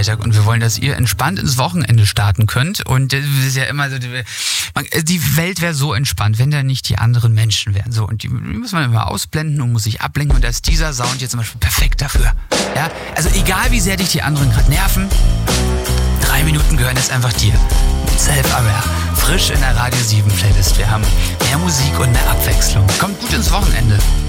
Freitag und wir wollen, dass ihr entspannt ins Wochenende starten könnt. Und das ist ja immer so, die Welt wäre so entspannt, wenn da nicht die anderen Menschen wären. So, und die muss man immer ausblenden und muss sich ablenken. Und da ist dieser Sound jetzt zum Beispiel perfekt dafür. Ja, also egal wie sehr dich die anderen gerade nerven, 3 Minuten gehören jetzt einfach dir. Self-Aware. Frisch in der Radio 7 Playlist. Wir haben mehr Musik und mehr Abwechslung. Kommt gut ins Wochenende.